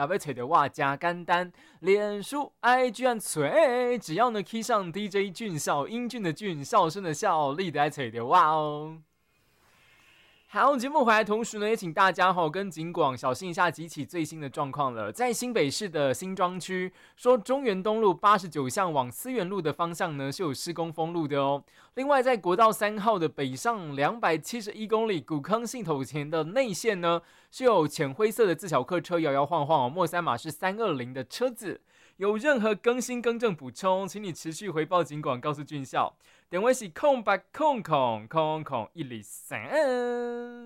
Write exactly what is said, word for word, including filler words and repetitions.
若要找到我真简单，脸书、I G 和嘴，只要呢 key 上 D J 俊孝，英俊的俊，笑声的笑，你就来找到我哦。好，节目回来同时呢，也请大家哈跟警广小心一下几起最新的状况了。在新北市的新庄区，说中原东路八十九巷往思源路的方向呢是有施工封路的哦。另外，在国道三号的北上两百七十一公里古坑信头前的内线呢，是有浅灰色的自小客车摇摇晃晃哦，末三码是三二零的车子。有任何更新更正补充，请你持续回报警广，告诉俊孝。电话是空八空空空空一零三。